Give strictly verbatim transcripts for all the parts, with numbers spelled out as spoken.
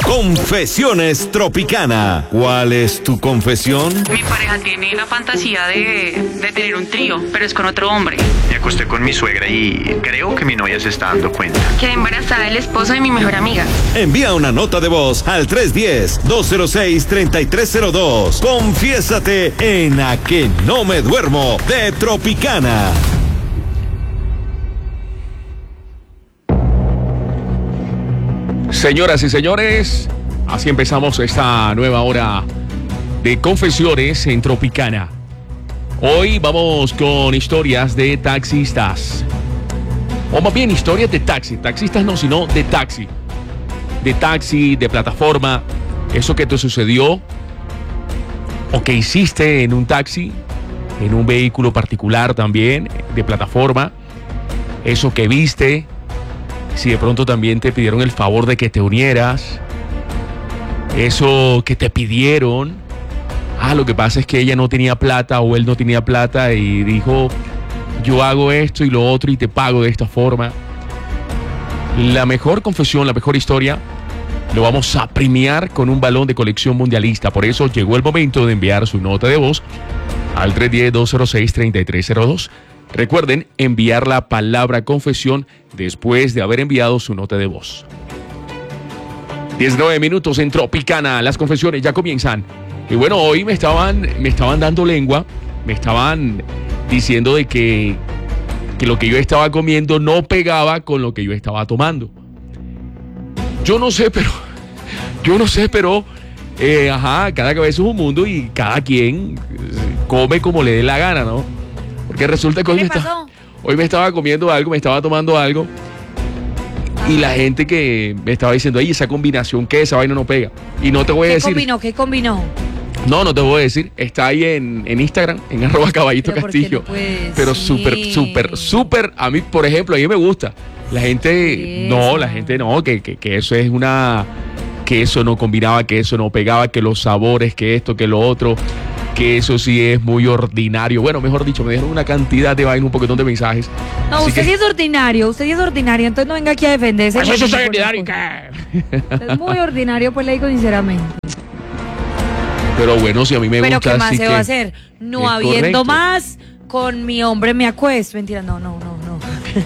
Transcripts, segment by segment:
Confesiones Tropicana. ¿Cuál es tu confesión? Mi pareja tiene la fantasía de, de tener un trío, pero es con otro hombre. Me acosté con mi suegra y creo que mi novia se está dando cuenta. Quedé embarazada del esposo de mi mejor amiga. Envía una nota de voz al tres uno cero, dos cero seis, tres tres cero dos. Confiésate en A Que No Me Duermo de Tropicana. Señoras y señores, así empezamos esta nueva hora de Confesiones en Tropicana. Hoy vamos con historias de taxistas. O más bien historias de taxi. Taxistas no, sino de taxi. De taxi, de plataforma. Eso que te sucedió o que hiciste en un taxi, en un vehículo particular también, de plataforma. Eso que viste. Si de pronto también te pidieron el favor de que te unieras. Eso que te pidieron. Ah, lo que pasa es que ella no tenía plata o él no tenía plata y dijo, yo hago esto y lo otro y te pago de esta forma. La mejor confesión, la mejor historia, lo vamos a premiar con un balón de colección mundialista. Por eso llegó el momento de enviar su nota de voz al tres uno cero, dos cero seis, tres tres cero dos. Recuerden enviar la palabra confesión después de haber enviado su nota de voz. diecinueve minutos en Tropicana. Las confesiones ya comienzan. Y bueno, hoy me estaban, me estaban dando lengua. Me estaban diciendo de que, que lo que yo estaba comiendo no pegaba con lo que yo estaba tomando. Yo no sé, pero... Yo no sé, pero... Eh, ajá, cada cabeza es un mundo y cada quien come como le dé la gana, ¿no? Porque resulta que hoy me, está, hoy me estaba comiendo algo, me estaba tomando algo. Y la gente que me estaba diciendo, ay, esa combinación, que esa vaina no pega. Y no te voy a decir... ¿Qué combinó? ¿Qué combinó? No, no te voy a decir. Está ahí en, en Instagram, en arroba Caballito Pero Castillo. ¿por qué no puedes? Pero Sí. súper, súper, súper... A mí, por ejemplo, a mí me gusta. La gente... Eso. No, la gente no, que, que, que eso es una... Que eso no combinaba, que eso no pegaba, que los sabores, que esto, que lo otro... Que eso sí es muy ordinario. Bueno, mejor dicho, me dieron una cantidad de vainas, un poquitón de mensajes. No, Así usted que- sí es ordinario, usted sí es ordinario, entonces no venga aquí a defenderse. Pues eso soy Por ordinario, favor. ¿qué? Es muy ordinario, pues le digo sinceramente. Pero bueno, si a mí me Pero gusta, ¿qué más así se que va a hacer? No es habiendo correcto. más, con mi hombre me acuesto. Mentira, no, no, no, no.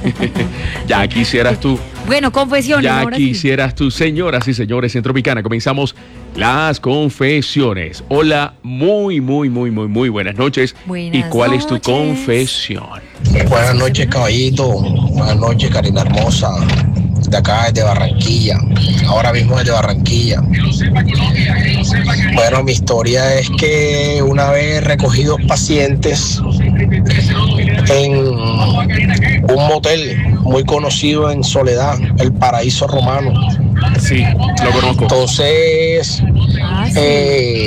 Ya quisieras tú. Bueno, confesiones, Ya ahora sí. quisieras tú, señoras y señores, en Tropicana. Comenzamos las confesiones. Hola, muy, muy, muy, muy, muy buenas noches. Buenas ¿Y cuál es tu noches. confesión? Buenas noches, caballito. Buenas noches, Karina Hermosa. De acá, desde Barranquilla. Ahora mismo desde Barranquilla. Bueno, mi historia es que una vez recogí dos pacientes en un motel muy conocido en Soledad, el Paraíso Romano. Sí, lo conozco. Entonces, Ah, sí. eh,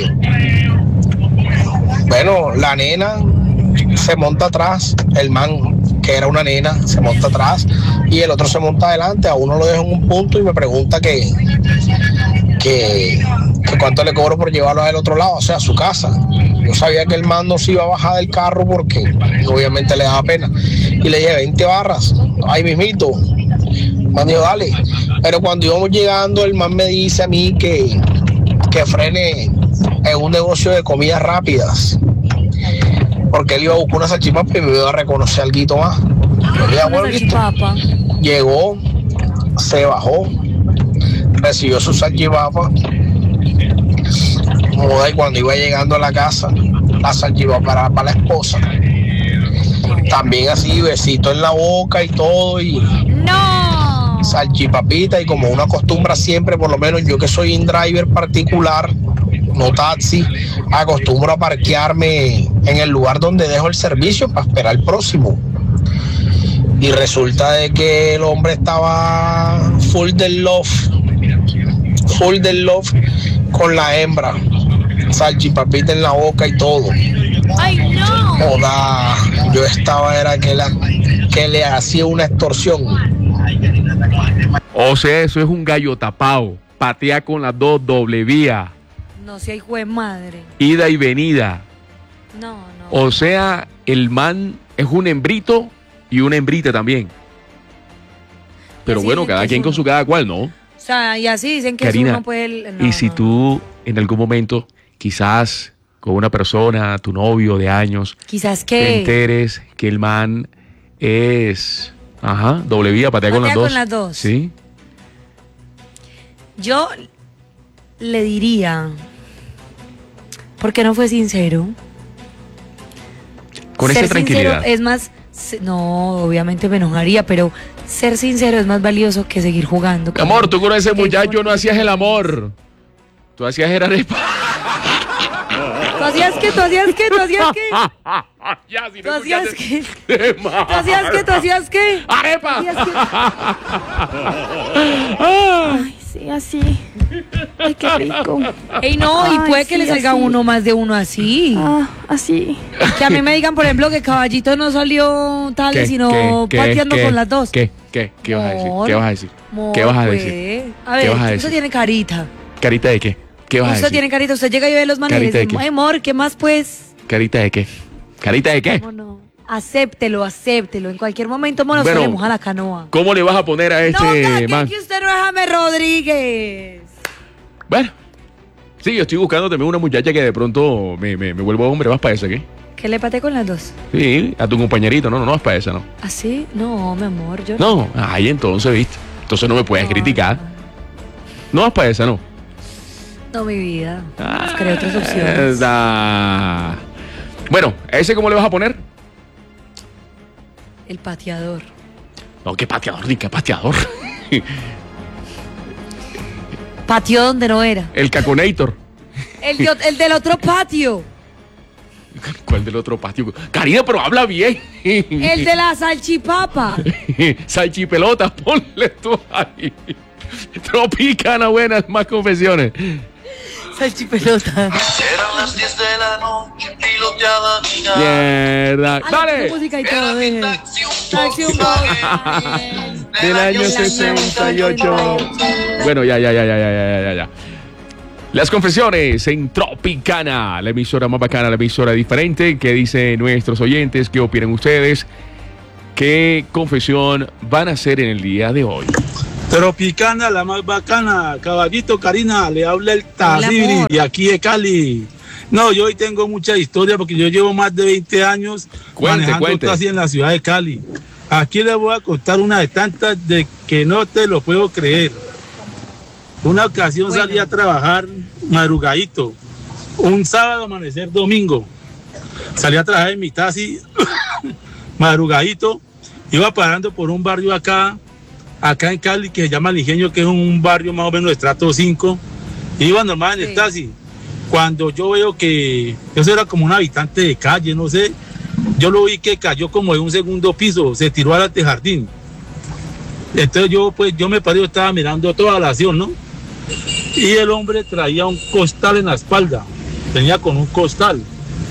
bueno, la nena se monta atrás, el man, que era una nena, se monta atrás y el otro se monta adelante. A uno lo dejo en un punto y me pregunta que, que, que cuánto le cobro por llevarlo al otro lado, o sea, a su casa. Yo sabía que el man no se iba a bajar del carro porque obviamente le daba pena. Y le dije, veinte barras, ahí mismito. El man dijo, dale. Pero cuando íbamos llegando, el man me dice a mí que, que frene en un negocio de comidas rápidas. Porque él iba a buscar una salchipapa y me iba a reconocer algo más. Yo le dije, Una bueno, listo. salchipapa. Llegó, se bajó, recibió su salchipapa. Joder, y cuando iba llegando a la casa, la salchipapa era para la esposa. También así, besito en la boca y todo, y ¡No! salchipapita, y como una costumbre siempre, por lo menos yo que soy un driver particular, no taxi, acostumbro a parquearme en el lugar donde dejo el servicio para esperar el próximo. Y resulta de que el hombre estaba full del love, full del love con la hembra, salchipapita en la boca y todo. ¡Ay, no! Joda, yo estaba, era que, la, que le hacía una extorsión. O sea, eso es un gallo tapado. Patea con las dos, doble vía. No sea hijo de madre. Ida y venida. No, no. O sea, el man es un hembrito y una hembrita también. Pero así bueno, es, cada entonces quien con uno- su cada cual, ¿no? sea, y así dicen que Karina, eso no puede... no, y si no. tú en algún momento, quizás con una persona, tu novio de años, Quizás te que... enteres que el man es, ajá, doble vía, patea, con las Patea dos. con las dos. Sí. Yo le diría... ¿Por qué no fue sincero? Con Ser esa tranquilidad. sincero es más... se- No, obviamente me enojaría, pero ser sincero es más valioso que seguir jugando. Mi amor, tú con ese Que- muchacho no hacías el amor. Tú hacías el arepa. ¿Tú hacías qué? ¿Tú hacías qué? ¿Tú hacías qué? Ya, si ¿Tú no hacías escuchaste- qué? ¿Tú hacías qué? ¿Tú hacías qué? ¡Arepa! ¿Tú hacías qué? Ay, sí, así. Ay, qué rico. Ey, no, y Ay, puede que sí, le salga así. uno más de uno así. Ah, así. Que a mí me digan, por ejemplo, que Caballito no salió tal, ¿Qué? sino ¿Qué? pateando ¿Qué? con las dos. ¿Qué? ¿Qué? ¿Qué vas a decir? Amor, ¿Qué vas a decir? amor, ¿Qué vas a puede. decir? A ver, ¿Qué vas a usted decir? tiene carita. ¿Carita de qué? ¿Qué vas a Usted decir? tiene carita, usted llega y ve los manes y ¿Carita de dice, qué? "Ay, amor, ¿qué más pues? ¿Carita de qué? ¿Carita de qué? ¿Cómo no? Acéptelo, acéptelo. En cualquier momento, mono, Bueno, se le moja la canoa. ¿Cómo le vas a poner a No, este que, man? que usted no es James Rodríguez. Bueno, sí, yo estoy buscando también una muchacha que de pronto me, me, me vuelvo hombre. ¿Vas para esa qué? ¿Que le pateé con las dos? Sí, a tu compañerito. No, no, no vas para esa, ¿no? ¿Así? No, mi amor, yo No, ahí entonces, ¿viste? Entonces no me puedes No, criticar. No vas para esa, ¿no? No, mi vida. Buscaré otras opciones. Esa. Bueno, ¿a ese cómo le vas a poner? El pateador. No, qué pateador, ni qué pateador. Pateó donde no era. El Caconator. El, de- el del otro patio. ¿Cuál del otro patio? Karina, pero habla bien. El de la salchipapa. Salchipelotas, ponle tú ahí. Tropicana, buenas, más confesiones. Salchipelota. Eran las diez de la noche, piloteaba mi nave. Mierda. Ay, Dale. tengo música y Era todo, mi deje. taxi un Taxi un Volkswagen Del año sesenta y ocho. Bueno, ya, ya, ya, ya, ya, ya, ya, ya. Las confesiones en Tropicana, la emisora más bacana, la emisora diferente. ¿Qué dicen nuestros oyentes? ¿Qué opinan ustedes? ¿Qué confesión van a hacer en el día de hoy? Tropicana, la más bacana. Caballito, Karina, le habla el Tazibri amor. de aquí de Cali. No, yo hoy tengo mucha historia porque yo llevo más de veinte años Cuente, manejando cuente. taxi en la ciudad de Cali. Aquí les voy a contar una de tantas de que no te lo puedo creer. Una ocasión Bueno. salí a trabajar madrugadito, un sábado, amanecer domingo. Salí a trabajar en mi taxi madrugadito, iba parando por un barrio acá, acá en Cali, que se llama El Ingenio, que es un barrio más o menos de estrato cinco. Iba normal en el Sí. taxi. Cuando yo veo que eso era como un habitante de calle, no sé, yo lo vi que cayó como de un segundo piso, se tiró al antejardín. Entonces yo pues yo me paré, yo estaba mirando toda la acción, ¿no? Y el hombre traía un costal en la espalda, tenía con un costal.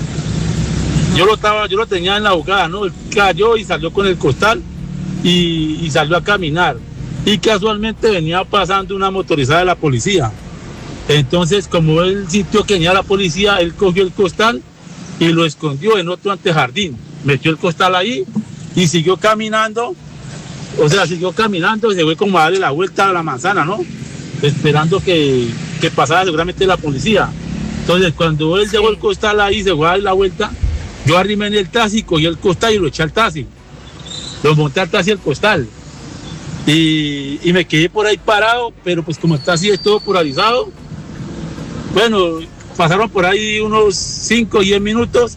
Yo lo estaba, yo lo tenía en la bocada, ¿no? Él cayó y salió con el costal y, y salió a caminar. Y casualmente venía pasando una motorizada de la policía. Entonces, como él sintió que venía la policía, él cogió el costal y lo escondió en otro antejardín. Metió el costal ahí y siguió caminando. O sea, siguió caminando y se fue como a darle la vuelta a la manzana, ¿no? Esperando que, que pasara seguramente la policía. Entonces, cuando él dejó el costal ahí, se fue a dar la vuelta, yo arrimé en el taxi, cogí el costal y lo eché al taxi. Lo monté al taxi el costal. Y, y me quedé por ahí parado, pero pues como el taxi es todo polarizado, bueno, pasaron por ahí unos cinco o diez minutos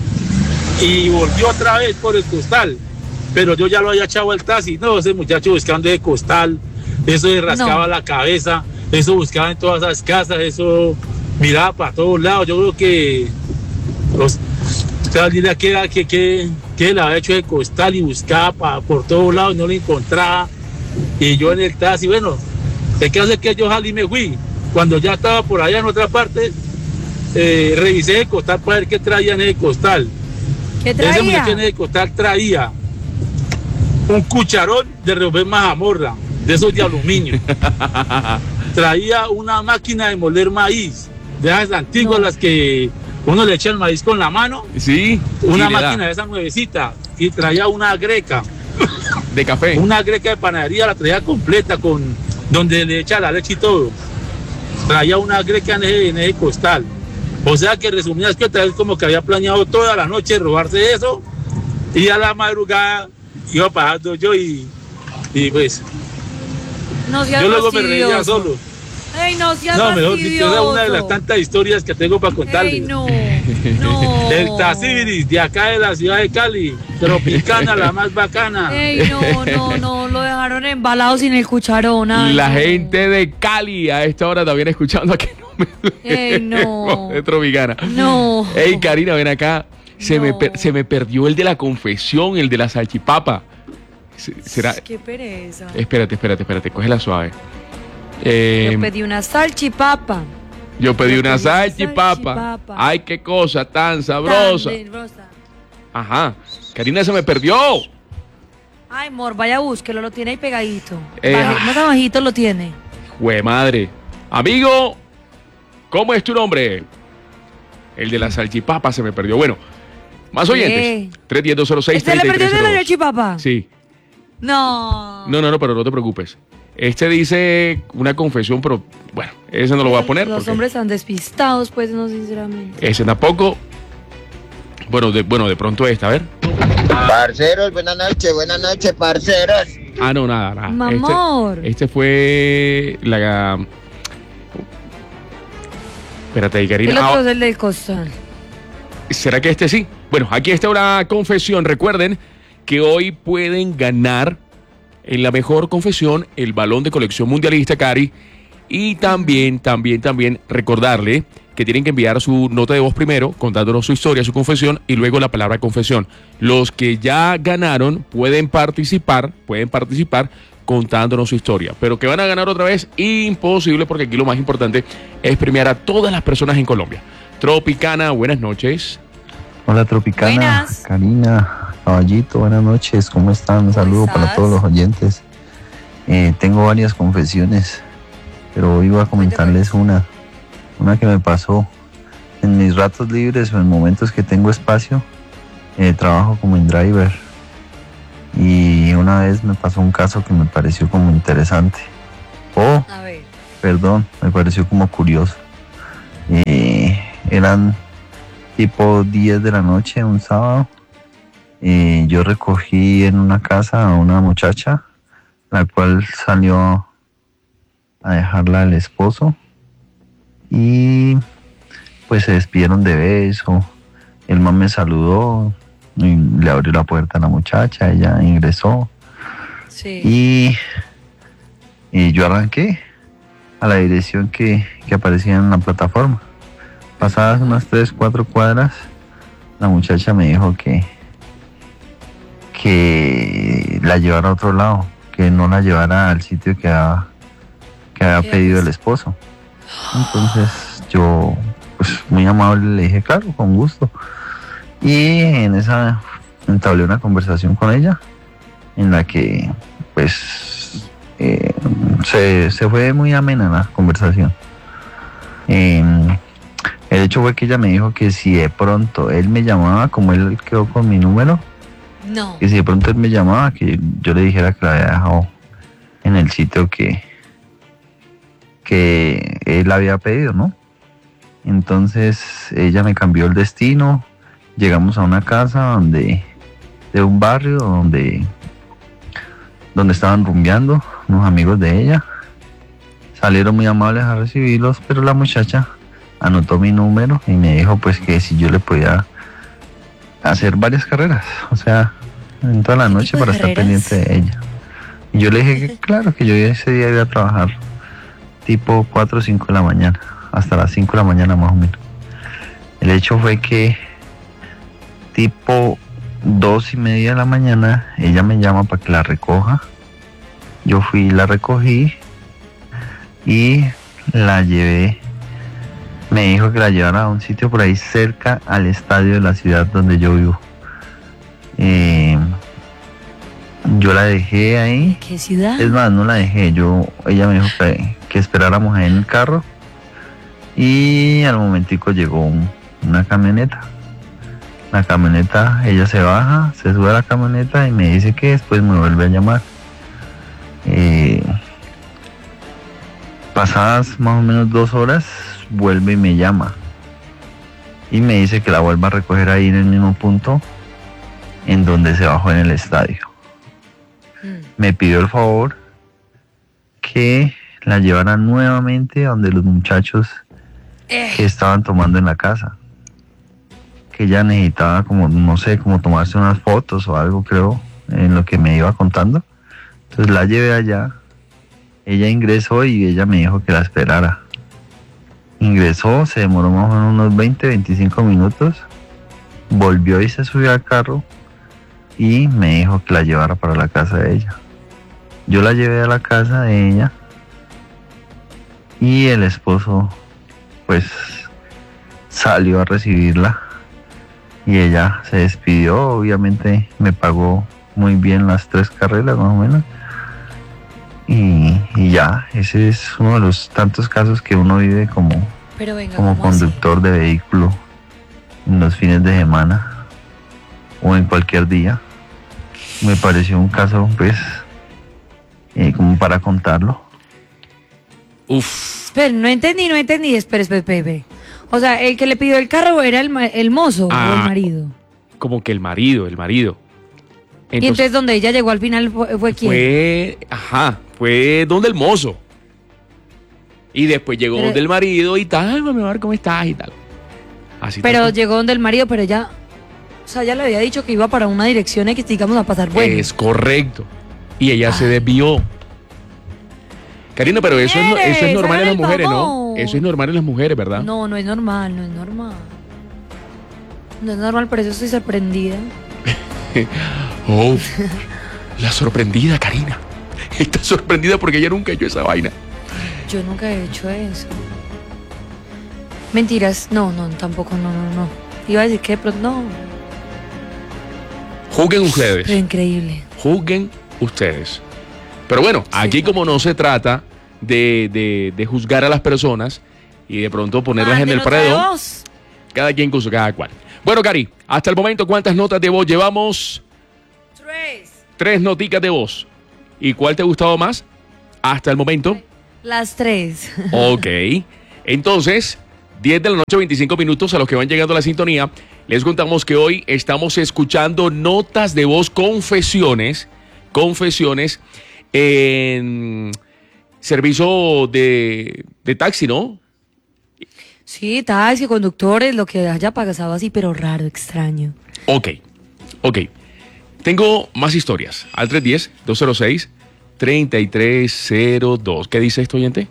y volvió otra vez por el costal. Pero yo ya lo había echado al taxi. No, ese muchacho buscando ese costal, eso le rascaba No. la cabeza, eso buscaba en todas esas casas, eso miraba para todos lados. Yo creo que los, o sea, dile que, era- que, que, que le había hecho de costal y buscaba pa- por todos lados y no lo encontraba. Y yo en el taxi, bueno, el que hace que yo salí y me fui. Cuando ya estaba por allá en otra parte, eh, revisé el costal para ver qué traía en el costal. ¿Qué Ese traía? muchacho en el costal traía un cucharón de revolver mazamorra, de esos de aluminio. Traía una máquina de moler maíz, de esas antiguas, No. las que uno le echa el maíz con la mano, Sí. una y le da máquina de esa nuevecita, y traía una greca, de café. una greca de panadería, la traía completa con donde le echa la leche y todo. Traía una greca en ese, en ese costal. O sea que resumía es que otra vez como que había planeado toda la noche robarse eso, y a la madrugada iba pasando yo y, y pues No seas yo luego me fastidioso. reía solo. Ey, no seas No, mejor dicho, fastidioso. esa es una de las tantas historias que tengo para contarles. Ey, no, no. El Taxiris de acá de la ciudad de Cali, Tropicana, la más bacana. Ey, no, no, no, lo dejaron embalado sin el cucharón. ay, La no. gente de Cali a esta hora también escuchando aquí. Ey, no. De Tropicana. No. Ey, Karina, ven acá. Se, No. me per- se me perdió el de la confesión, el de la salchipapa. Se- ¿Será? Qué pereza. Espérate, espérate, espérate, cógela suave. Eh, Yo pedí una salchipapa. yo pedí yo una pedí una salchipapa. salchipapa. Ay, qué cosa tan sabrosa. Tan sabrosa. Ajá. Karina, se me perdió. Ay, amor, vaya, búsquelo, lo tiene ahí pegadito. Eh, Baje- ah. más abajito lo tiene. Jue madre. Amigo, ¿cómo es tu nombre? El de la salchipapa se me perdió. Bueno, más ¿Qué? oyentes. tres uno cero, dos cero seis, ¿Este le perdió el de la tres tres cero dos. salchipapa? Sí. No. No, no, no, pero no te preocupes. Este dice una confesión, pero bueno, ese no lo voy a poner. Los porque hombres están despistados, pues, no, sinceramente. ese tampoco. Bueno, de, bueno, de pronto esta, a ver. Parceros, buenas noches, buenas noches, parceros. Ah, no, nada, nada. Mamor. Este, este fue la. Espérate ahí, Karina. El otro Ah, es el del costal. ¿será que este sí? Bueno, aquí está una confesión. Recuerden que hoy pueden ganar en la mejor confesión el balón de colección mundialista, Cari. Y también, también, también recordarle que tienen que enviar su nota de voz primero, contándonos su historia, su confesión, y luego la palabra confesión. Los que ya ganaron pueden participar, pueden participar contándonos su historia. Pero que van a ganar otra vez, imposible, porque aquí lo más importante es premiar a todas las personas en Colombia. Tropicana, buenas noches. Hola Tropicana, Buenas. Karina, Caballito, buenas noches, ¿cómo están? Un saludo para estás? todos los oyentes. Eh, tengo varias confesiones, pero hoy voy a comentarles una, una que me pasó. En mis ratos libres o en momentos que tengo espacio, eh, trabajo como en driver. Y una vez me pasó un caso que me pareció como interesante. Oh, A ver. perdón, me pareció como curioso. Eh, eran tipo diez de la noche, un sábado. Eh, yo recogí en una casa a una muchacha, la cual salió a dejarla el esposo. Y pues se despidieron de beso. El man me saludó y le abrió la puerta a la muchacha, ella ingresó. Sí. Y, y yo arranqué a la dirección que, que aparecía en la plataforma. Pasadas unas tres, cuatro cuadras, la muchacha me dijo que, que la llevara a otro lado, que no la llevara al sitio que había, que había ¿Qué pedido haces? el esposo. Entonces yo, pues muy amable, le dije, claro, con gusto. Y en esa entablé una conversación con ella, en la que pues eh, se, se fue muy amena la conversación. Eh, el hecho fue que ella me dijo que si de pronto él me llamaba, como él quedó con mi número, No. que si de pronto él me llamaba, que yo le dijera que la había dejado en el sitio que, que él había pedido, ¿no? Entonces ella me cambió el destino, llegamos a una casa donde, de un barrio donde, donde estaban rumbeando unos amigos de ella. Salieron muy amables a recibirlos, pero la muchacha anotó mi número y me dijo pues que si yo le podía hacer varias carreras, o sea, en toda la ¿Qué noche tipo de para estar carreras? pendiente de ella. Y yo le dije que claro, que yo ese día iba a trabajar tipo cuatro o cinco de la mañana, hasta las cinco de la mañana más o menos. El hecho fue que tipo dos y media de la mañana ella me llama para que la recoja. Yo fui y la recogí y la llevé. Me dijo que la llevara a un sitio por ahí cerca al estadio de la ciudad donde yo vivo. Eh, yo la dejé ahí. ¿Qué ciudad? Es más, no la dejé. Yo, ella me dijo que, que esperáramos ahí en el carro. Y al momentico llegó un- una camioneta. La camioneta, ella se baja, se sube a la camioneta y me dice que después me vuelve a llamar. Eh, Pasadas más o menos dos horas, vuelve y me llama. Y me dice que la vuelva a recoger ahí en el mismo punto en donde se bajó en el estadio. Mm. Me pidió el favor que la llevara nuevamente a donde los muchachos eh. que estaban tomando en la casa. Que ella necesitaba como, no sé, como tomarse unas fotos o algo, creo, en lo que me iba contando. Entonces la llevé allá. Ella ingresó y ella me dijo que la esperara. Ingresó, se demoró más o menos unos veinte, veinticinco minutos. Volvió y se subió al carro y me dijo que la llevara para la casa de ella. Yo la llevé a la casa de ella y el esposo pues salió a recibirla y ella se despidió. Obviamente me pagó muy bien las tres carreras más o menos. Y, y ya, ese es uno de los tantos casos que uno vive como, Pero venga, como conductor así? de vehículo en los fines de semana o en cualquier día. Me pareció un caso, pues, eh, como para contarlo. Uf. Pero no entendí, no entendí. Espera, espera, espera. O sea, el que le pidió el carro era el, el mozo ah, o el marido. Como que el marido, el marido. Entonces, y entonces donde ella llegó al final fue, fue quién? Fue, ajá, fue donde el mozo. Y después llegó pero, donde el marido y tal, mi amor, ¿cómo estás? Y tal. Así pero tal. Llegó donde el marido, pero ella, o sea, ella le había dicho que iba para una dirección X, digamos, a pasar bueno. Es correcto. Y ella ah. se desvió. Karina, pero eso es, eso es normal en las mujeres, ¿no? Eso es normal en las mujeres, ¿verdad? No, no es normal, no es normal. No es normal, por eso estoy sorprendida. Oh, la sorprendida, Karina. Está sorprendida porque ella nunca ha hecho esa vaina. Yo nunca he hecho eso. Mentiras, no, no, tampoco, no, no, no. Iba a decir que, pero no. Juzguen ustedes. Pero increíble. Juzguen ustedes. Pero bueno, sí, aquí como no se trata de, de, de juzgar a las personas y de pronto ponerlas en el paredón, cada quien con su cada cual. Bueno, Cari, hasta el momento, ¿cuántas notas de voz llevamos? Tres. Tres noticas de voz. ¿Y cuál te ha gustado más hasta el momento? Las tres. Ok. Entonces, diez de la noche, veinticinco minutos, a los que van llegando a la sintonía, les contamos que hoy estamos escuchando notas de voz, confesiones, confesiones en servicio de, de taxi, ¿no? Sí, taxi, conductores, lo que haya pasado así, pero raro, extraño. Ok, ok. Tengo más historias. Al tres uno cero, dos cero seis, tres tres cero dos. ¿Qué dice esto, oyente?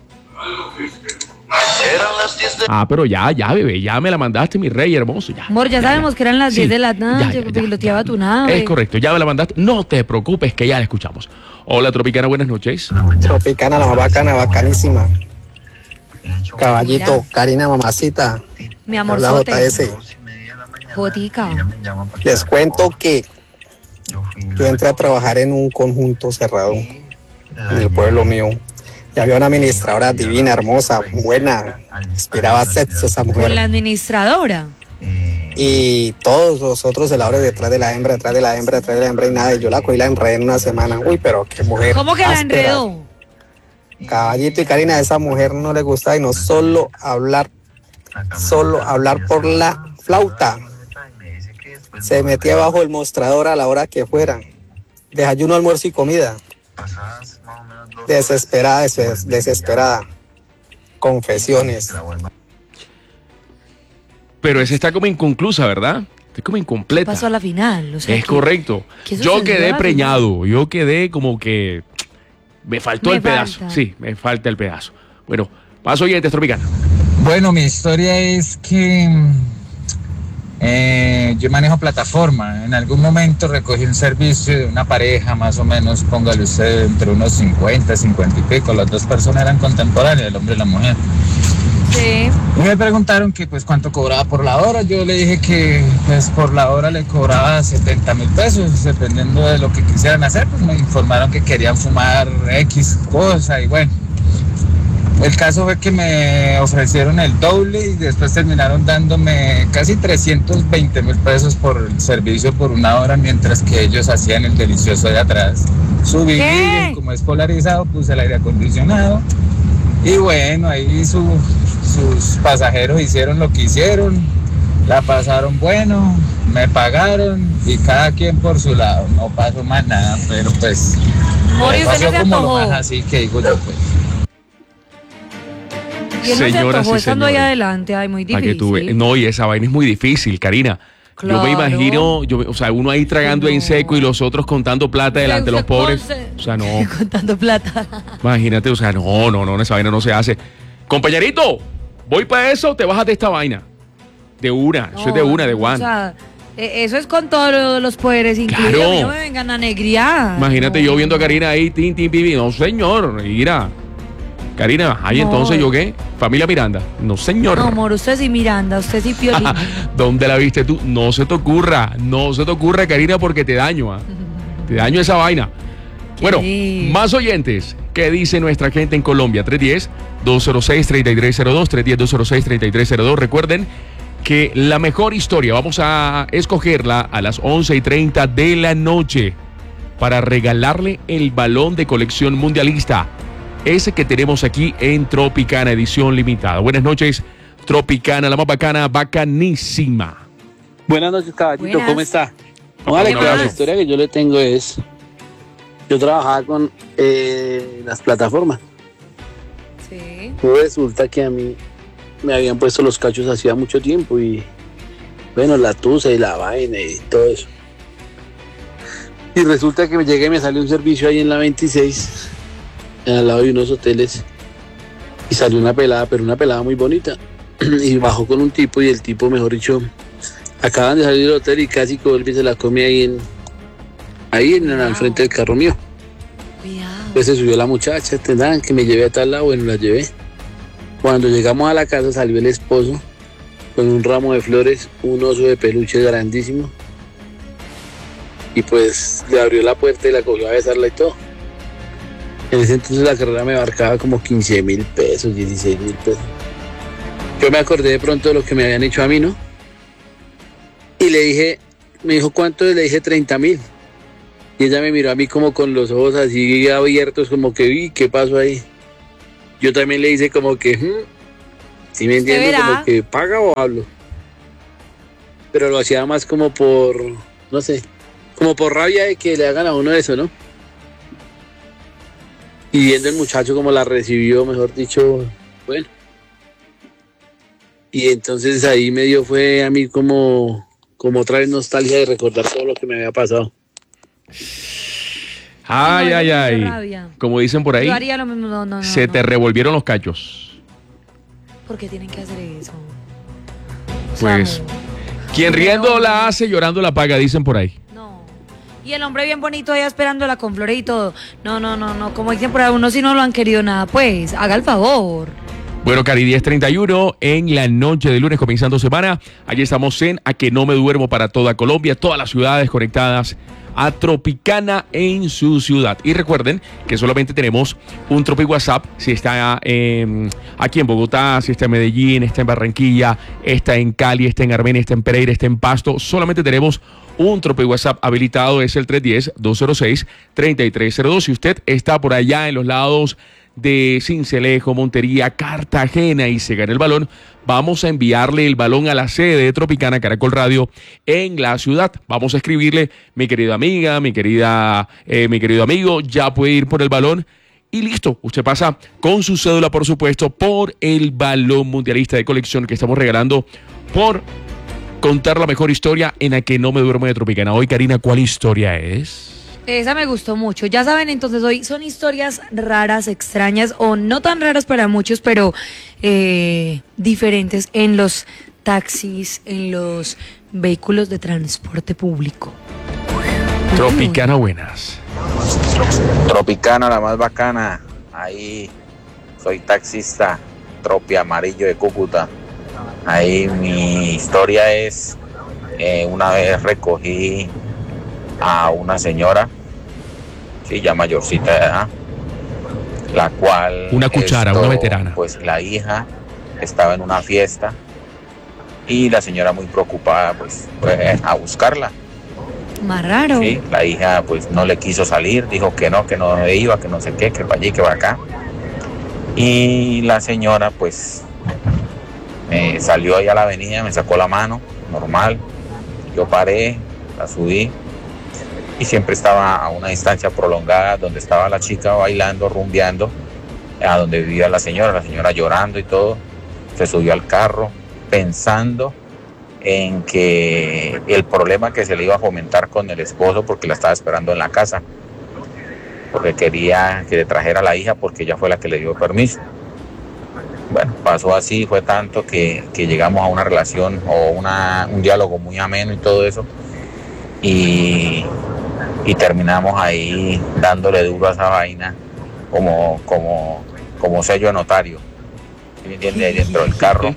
Ah, pero ya, ya, bebé, ya me la mandaste, mi rey hermoso. Ya, Amor, ya, ya sabemos ya. que eran las sí, diez de la noche, piloteaba tu nave. Es correcto, ya me la mandaste. No te preocupes, que ya la escuchamos. Hola, Tropicana, buenas noches. Tropicana, la más bacana, bacanísima. Caballito, Karina, mamacita. Mi amor, J S. Jotica. Les cuento que yo entré a trabajar en un conjunto cerrado en el pueblo mío. Y había una administradora divina, hermosa, buena. Inspiraba sexo esa mujer. ¿Con la administradora? Y todos los otros celadores detrás de la hembra, detrás de la hembra, detrás de la hembra y nada. Y yo la cogí y la enredé en una semana. Uy, pero qué mujer. ¿Cómo que áspera. La enredó? Caballito y Karina, a esa mujer no le gustaba y no solo hablar, solo hablar por la flauta. Se metía bajo el mostrador a la hora que fuera. Desayuno, almuerzo y comida. Desesperada, des- desesperada. Confesiones. Pero esa está como inconclusa, ¿verdad? Está como incompleta. Pasó a la final. O sea, es que, correcto. Yo quedé preñado. Yo quedé como que me faltó me el falta. pedazo. Sí, me falta el pedazo. Bueno, paso oyentes, Tropicana. Bueno, mi historia es que eh, yo manejo plataforma. En algún momento recogí un servicio de una pareja, más o menos, póngale usted, entre unos cincuenta, cincuenta y pico. Las dos personas eran contemporáneas, el hombre y la mujer. Sí. Y me preguntaron que pues cuánto cobraba por la hora. Yo le dije que pues por la hora le cobraba setenta mil pesos, dependiendo de lo que quisieran hacer. Pues me informaron que querían fumar X cosa y bueno. El caso fue que me ofrecieron el doble y después terminaron dándome casi trescientos veinte mil pesos por el servicio por una hora, mientras que ellos hacían el delicioso de atrás. Subí, como es polarizado, puse el aire acondicionado Y bueno, ahí su, sus pasajeros hicieron lo que hicieron, la pasaron bueno, me pagaron y cada quien por su lado, no pasó más nada, pero pues Mori, pasó usted no se como antojó. lo más así que digo yo pues. Y él no se Señoras antojó y estando ahí señores. adelante, ay, muy Para que difícil. tú ve- No, y esa vaina es muy difícil, Karina. Yo me Claro. imagino, yo, o sea, uno ahí tragando en seco y los otros contando plata delante de los Usted pobres. conce- O sea, no, Contando plata. imagínate, o sea, no, no, no, esa vaina no se hace. Compañerito, voy para eso, te bajas de esta vaina. De una, eso es de una, de O one. sea, eh, eso es con todos los poderes incluidos. Claro. A mí no me vengan a negriar. Imagínate No. yo viendo a Karina ahí, tin, tin, pipi. No, señor, mira. Karina, ahí No. entonces yo qué? Familia Miranda. No, señor. No, amor, usted sí Miranda, usted sí Piolín. ¿Dónde la viste tú? No se te ocurra, no se te ocurra, Karina, porque te daño, ¿ah? Te daño esa vaina. Bueno, más oyentes. ¿Qué dice nuestra gente en Colombia? tres uno cero, dos cero seis, tres tres cero dos, tres uno cero, dos cero seis, tres tres cero dos. Recuerden que la mejor historia vamos a escogerla a las once y treinta de la noche para regalarle el balón de colección mundialista. Ese que tenemos aquí en Tropicana, edición limitada. Buenas noches, Tropicana, la más bacana, bacanísima. Buenas noches, caballito, Buenas. ¿cómo está? No, vale, ¿Qué que la más? historia que yo le tengo es, yo trabajaba con eh, las plataformas. Sí. Y resulta que a mí me habían puesto los cachos hacía mucho tiempo y, bueno, la tusa y la vaina y todo eso. Y resulta que me llegué y me salió un servicio ahí en la veintiséis, al lado de unos hoteles, y salió una pelada, pero una pelada muy bonita. Y bajó con un tipo y el tipo, mejor dicho, acaban de salir del hotel y casi que vuelve y se la come ahí en ahí en, al frente del carro mío. Pues se subió la muchacha, tendrán que me llevé a tal lado, bueno, la llevé. Cuando llegamos a la casa salió el esposo con un ramo de flores, un oso de peluche grandísimo. Y pues le abrió la puerta y la cogió a besarla y todo. En ese entonces la carrera me abarcaba como quince mil pesos, dieciséis mil pesos. Yo me acordé de pronto de lo que me habían hecho a mí, ¿no? Y le dije, me dijo, ¿cuánto? Le dije treinta mil. Y ella me miró a mí como con los ojos así abiertos, como que, uy, ¿qué pasó ahí? Yo también le hice como que, hmm, ¿sí me entiendes? verá. Como que paga o hablo. Pero lo hacía más como por, no sé, como por rabia de que le hagan a uno eso, ¿no? Y viendo el muchacho como la recibió, mejor dicho, bueno. Y entonces ahí me dio fue a mí como, como otra vez nostalgia de recordar todo lo que me había pasado. Ay, No, ay, yo me ay. dio rabia. Como dicen por ahí, Yo haría lo mismo. No, no, no. se no. te revolvieron los cachos. ¿Por qué tienen que hacer eso? O sea, Pues, no. quien Pero- riendo la hace, llorando la paga, dicen por ahí. Y el hombre bien bonito allá esperándola con flores y todo. No, no, no, no. Como dicen por ahí, uno si no lo han querido nada, pues haga el favor. Bueno, Cari, diez treinta y uno en la noche de lunes, comenzando semana. Allí estamos en A Que No Me Duermo para toda Colombia, todas las ciudades conectadas a Tropicana en su ciudad. Y recuerden que solamente tenemos un Tropi WhatsApp si está eh, aquí en Bogotá, si está en Medellín, está en Barranquilla, está en Cali, está en Armenia, está en Pereira, está en Pasto. Solamente tenemos un Tropi WhatsApp habilitado, es el tres uno cero, dos cero seis, tres tres cero dos. Si usted está por allá en los lados de Sincelejo, Montería, Cartagena y se gana el balón, vamos a enviarle el balón a la sede de Tropicana Caracol Radio en la ciudad. Vamos a escribirle, mi querida amiga, mi querida, eh, mi querido amigo, ya puede ir por el balón. Y listo, usted pasa con su cédula, por supuesto, por el balón mundialista de colección que estamos regalando por contar la mejor historia en A Que No Me Duermo de Tropicana. Hoy, Karina, ¿cuál historia es? Esa me gustó mucho. Ya saben, entonces hoy son historias raras, extrañas o no tan raras para muchos, pero eh, diferentes en los taxis, en los vehículos de transporte público. Tropicana, buenas. Tropicana, la más bacana. Ahí soy taxista, Tropi Amarillo de Cúcuta. Ahí mi historia es, eh, una vez recogí a una señora, sí, ya mayorcita de edad, la cual... Una cuchara, esto, una veterana. Pues la hija estaba en una fiesta y la señora muy preocupada pues fue a buscarla. Más raro. Sí, la hija pues no le quiso salir, dijo que no, que no iba, que no sé qué, que para allí, que va acá. Y la señora pues me salió ahí a la avenida, me sacó la mano, normal. Yo paré, la subí y siempre estaba a una distancia prolongada donde estaba la chica bailando, rumbeando, a donde vivía la señora, la señora llorando y todo. Se subió al carro pensando en que el problema que se le iba a fomentar con el esposo porque la estaba esperando en la casa, porque quería que le trajera a la hija porque ella fue la que le dio permiso. Bueno, pasó así, fue tanto que, que llegamos a una relación o una, un diálogo muy ameno y todo eso, y, y terminamos ahí dándole duro a esa vaina como, como, como sello de notario, ¿sí me entiende? Ahí dentro del carro,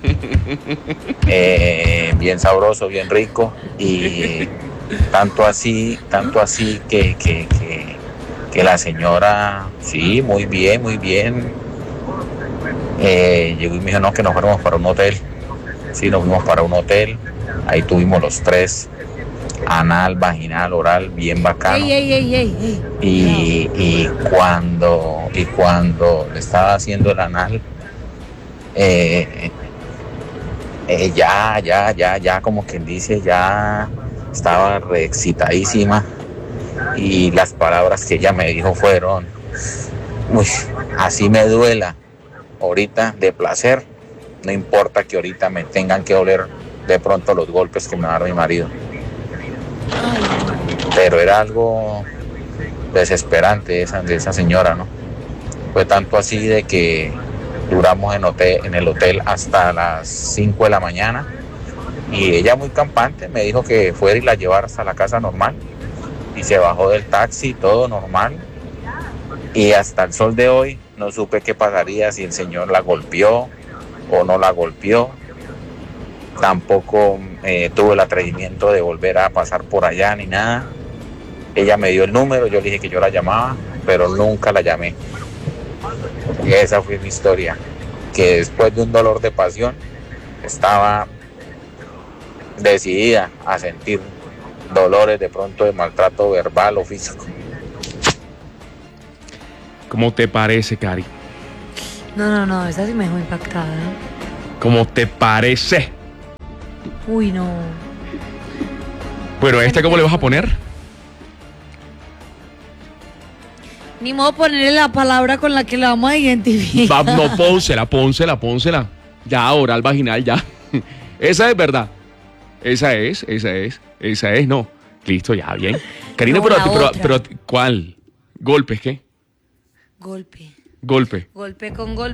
eh, bien sabroso, bien rico, y tanto así, tanto así que, que, que, que la señora, sí, muy bien, muy bien. Eh, llegó y me dijo no, que nos fuéramos para un hotel. Sí, nos fuimos para un hotel. Ahí tuvimos los tres, anal, vaginal, oral, bien bacano. Ey, ey, ey, ey, ey. Y, y cuando y cuando le estaba haciendo el anal, eh, eh, ya, ya, ya, ya, como quien dice, ya estaba reexcitadísima. Y las palabras que ella me dijo fueron, uy, así me duela ahorita de placer, no importa que ahorita me tengan que oler de pronto los golpes que me va a dar mi marido. Pero era algo desesperante de esa, de esa señora, ¿no? Fue tanto así de que duramos en, hotel, en el hotel hasta las cinco de la mañana y ella muy campante me dijo que fuera y la llevara hasta la casa normal y se bajó del taxi, todo normal. Y hasta el sol de hoy no supe qué pasaría, si el señor la golpeó o no la golpeó. Tampoco eh, tuve el atrevimiento de volver a pasar por allá ni nada. Ella me dio el número, yo le dije que yo la llamaba, pero nunca la llamé. Y esa fue mi historia, que después de un dolor de pasión estaba decidida a sentir dolores de pronto de maltrato verbal o físico. ¿Cómo te parece, Cari? No, no, no, esa sí me dejó impactada. ¿Cómo te parece? Uy, no. Bueno, ¿a esta cómo le vas a poner? Ni modo ponerle la palabra con la que la vamos a identificar. Va, no, pónsela, pónsela, pónsela. Ya, oral, vaginal, ya. Esa es verdad. Esa es, esa es, esa es, no. Listo, ya, bien. Karina, No, pero, la pero, otra. pero, ¿cuál? ¿Golpes qué? Golpe. Golpe. Golpe con golpe.